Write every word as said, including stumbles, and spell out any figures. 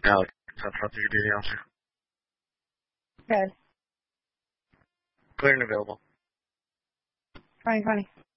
Alex, Central to your duty officer. Good. Clear and available. twenty twenty.